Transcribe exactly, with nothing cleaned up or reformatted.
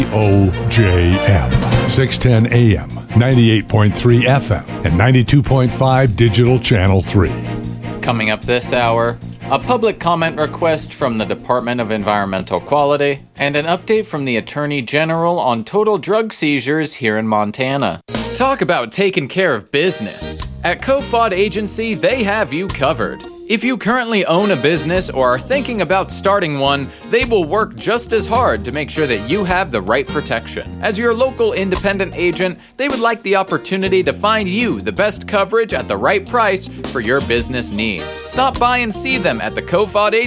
O J M, six ten A M, ninety-eight point three F M, and ninety-two point five Digital Channel three. Coming up this hour, a public comment request from the Department of Environmental Quality, and an update from the Attorney General on total drug seizures here in Montana. Talk about taking care of business. At COFAUD Agency, they have you covered. If you currently own a business or are thinking about starting one, they will work just as hard to make sure that you have the right protection. As your local independent agent, they would like the opportunity to find you the best coverage at the right price for your business needs. Stop by and see them at the COFAUD Agency.